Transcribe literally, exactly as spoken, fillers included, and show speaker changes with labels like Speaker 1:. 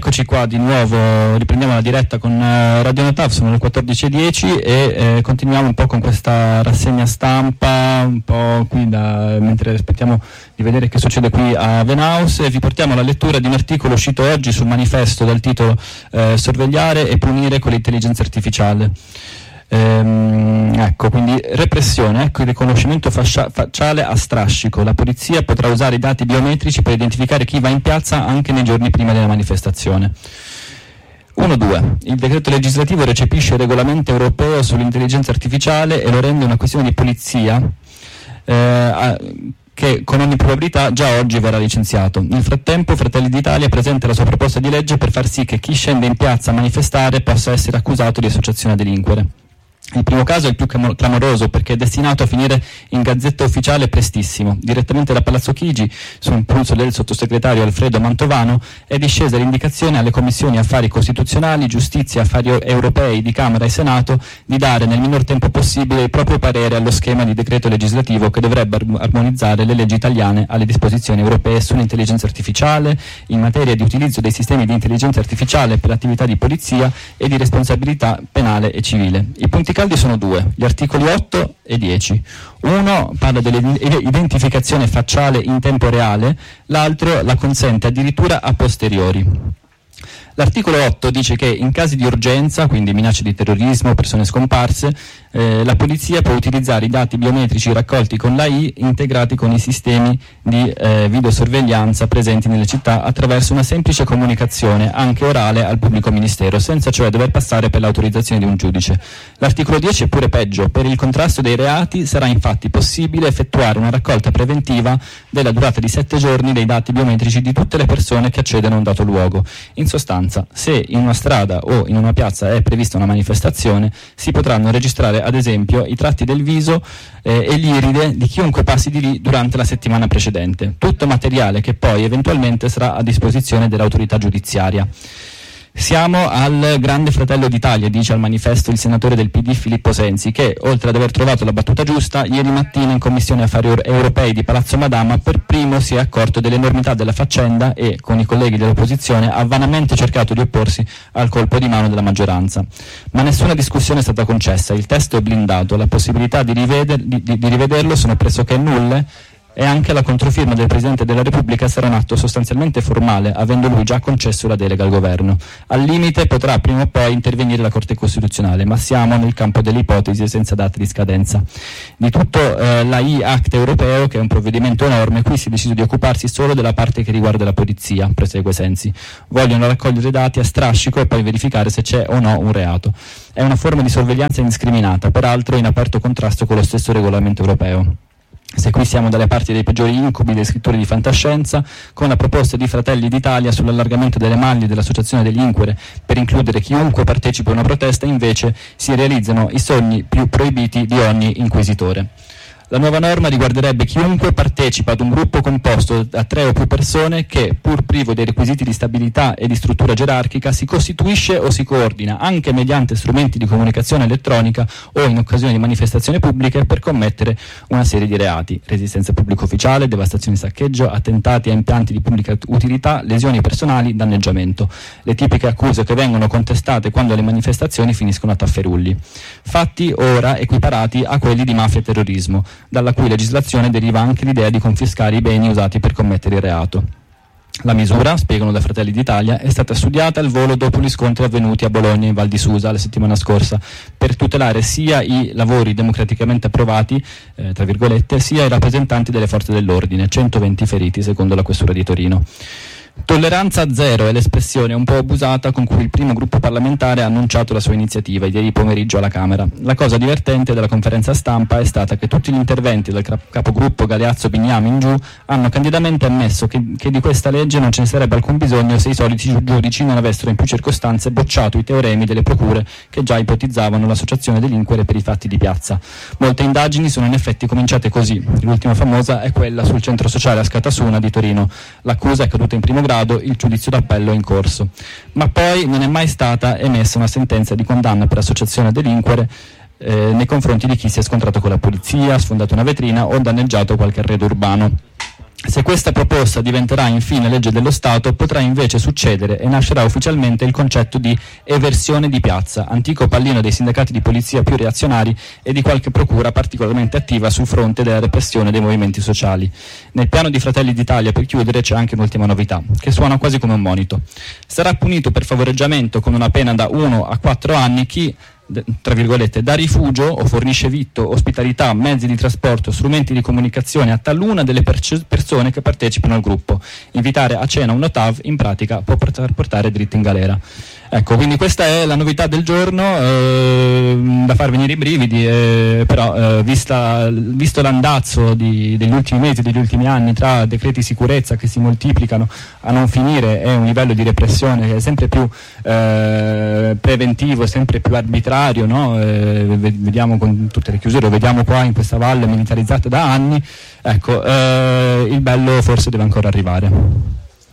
Speaker 1: Eccoci qua di nuovo, riprendiamo la diretta con uh, Radio Notav, sono le quattordici e dieci e eh, continuiamo un po' con questa rassegna stampa, un po' qui da, mentre aspettiamo di vedere che succede qui a Venaus, e vi portiamo alla lettura di un articolo uscito oggi sul Manifesto dal titolo eh, Sorvegliare e punire con l'intelligenza artificiale. Ehm, ecco, quindi repressione, ecco il riconoscimento fascia- facciale a strascico. La polizia potrà usare i dati biometrici per identificare chi va in piazza anche nei giorni prima della manifestazione. uno due. Il decreto legislativo recepisce il regolamento europeo sull'intelligenza artificiale e lo rende una questione di polizia eh, a, che con ogni probabilità già oggi verrà licenziato. Nel frattempo Fratelli d'Italia presenta la sua proposta di legge per far sì che chi scende in piazza a manifestare possa essere accusato di associazione a delinquere. Il primo caso è il più clamoroso perché è destinato a finire in Gazzetta Ufficiale prestissimo. Direttamente da Palazzo Chigi, su impulso del sottosegretario Alfredo Mantovano, è discesa l'indicazione alle commissioni affari costituzionali, giustizia e affari europei di Camera e Senato di dare nel minor tempo possibile il proprio parere allo schema di decreto legislativo che dovrebbe armonizzare le leggi italiane alle disposizioni europee sull'intelligenza artificiale in materia di utilizzo dei sistemi di intelligenza artificiale per attività di polizia e di responsabilità penale e civile. I punti caldi sono due, gli articoli otto e dieci. Uno parla dell'identificazione facciale in tempo reale, l'altro la consente addirittura a posteriori. L'articolo otto dice che in casi di urgenza, quindi minacce di terrorismo, persone scomparse, eh, la polizia può utilizzare i dati biometrici raccolti con l'A I integrati con i sistemi di eh, videosorveglianza presenti nelle città attraverso una semplice comunicazione, anche orale, al pubblico ministero, senza cioè dover passare per l'autorizzazione di un giudice. L'articolo dieci è pure peggio. Per il contrasto dei reati sarà infatti possibile effettuare una raccolta preventiva della durata di sette giorni dei dati biometrici di tutte le persone che accedono a un dato luogo. In sostanza, se in una strada o in una piazza è prevista una manifestazione, si potranno registrare ad esempio i tratti del viso eh, e l'iride di chiunque passi di lì durante la settimana precedente. Tutto materiale che poi eventualmente sarà a disposizione dell'autorità giudiziaria. Siamo al Grande Fratello d'Italia, dice al manifesto il senatore del P D Filippo Sensi, che oltre ad aver trovato la battuta giusta, ieri mattina in Commissione Affari Europei di Palazzo Madama per primo si è accorto dell'enormità della faccenda e, con i colleghi dell'opposizione, ha vanamente cercato di opporsi al colpo di mano della maggioranza. Ma nessuna discussione è stata concessa, il testo è blindato, la possibilità di, riveder, di, di, di rivederlo sono pressoché nulle, e anche la controfirma del Presidente della Repubblica sarà un atto sostanzialmente formale, avendo lui già concesso la delega al governo. Al limite potrà prima o poi intervenire la Corte Costituzionale, ma siamo nel campo delle ipotesi senza data di scadenza. Di tutto eh, l'A I Act europeo, che è un provvedimento enorme, qui si è deciso di occuparsi solo della parte che riguarda la polizia, prosegue Sensi. Vogliono raccogliere dati a strascico e poi verificare se c'è o no un reato. È una forma di sorveglianza indiscriminata, peraltro in aperto contrasto con lo stesso regolamento europeo. Se qui siamo dalle parti dei peggiori incubi dei scrittori di fantascienza, con la proposta di Fratelli d'Italia sull'allargamento delle maglie dell'associazione delinquere per includere chiunque partecipa a una protesta, invece si realizzano i sogni più proibiti di ogni inquisitore. La nuova norma riguarderebbe chiunque partecipa ad un gruppo composto da tre o più persone che, pur privo dei requisiti di stabilità e di struttura gerarchica, si costituisce o si coordina, anche mediante strumenti di comunicazione elettronica o in occasione di manifestazioni pubbliche, per commettere una serie di reati: resistenza pubblica ufficiale, devastazione e saccheggio, attentati a impianti di pubblica utilità, lesioni personali, danneggiamento. Le tipiche accuse che vengono contestate quando le manifestazioni finiscono a tafferugli. Fatti ora equiparati a quelli di mafia e terrorismo, dalla cui legislazione deriva anche l'idea di confiscare i beni usati per commettere il reato. La misura, spiegano da Fratelli d'Italia, è stata studiata al volo dopo gli scontri avvenuti a Bologna e in Val di Susa la settimana scorsa, per tutelare sia i lavori democraticamente approvati, eh, tra virgolette, sia i rappresentanti delle forze dell'ordine, centoventi feriti secondo la Questura di Torino. Tolleranza zero è l'espressione un po' abusata con cui il primo gruppo parlamentare ha annunciato la sua iniziativa ieri pomeriggio alla Camera. La cosa divertente della conferenza stampa è stata che tutti gli interventi del capogruppo Galeazzo Bignami in giù hanno candidamente ammesso che, che di questa legge non ce ne sarebbe alcun bisogno se i soliti giudici non avessero in più circostanze bocciato i teoremi delle procure che già ipotizzavano l'associazione delinquere per i fatti di piazza. Molte indagini sono in effetti cominciate così. L'ultima famosa è quella sul centro sociale a Scatasuna di Torino. L'accusa è caduta in primo grado, il giudizio d'appello è in corso. Ma poi non è mai stata emessa una sentenza di condanna per associazione a delinquere eh, nei confronti di chi si è scontrato con la polizia, ha sfondato una vetrina o danneggiato qualche arredo urbano. Se questa proposta diventerà infine legge dello Stato, potrà invece succedere e nascerà ufficialmente il concetto di eversione di piazza, antico pallino dei sindacati di polizia più reazionari e di qualche procura particolarmente attiva sul fronte della repressione dei movimenti sociali. Nel piano di Fratelli d'Italia, per chiudere, c'è anche un'ultima novità, che suona quasi come un monito. Sarà punito per favoreggiamento con una pena da uno a quattro anni chi, tra virgolette, dà rifugio o fornisce vitto, ospitalità, mezzi di trasporto, strumenti di comunicazione a taluna delle perce- persone che partecipano al gruppo. Invitare a cena un notav in pratica può portare, portare dritto in galera. Ecco, quindi questa è la novità del giorno, eh, da far venire i brividi, eh, però eh, vista, visto l'andazzo di, degli ultimi mesi, degli ultimi anni, tra decreti sicurezza che si moltiplicano a non finire e un livello di repressione che è sempre più eh, preventivo, sempre più arbitrario, no? eh, vediamo con tutte le chiusure, lo vediamo qua in questa valle militarizzata da anni, ecco, eh, il bello forse deve ancora arrivare.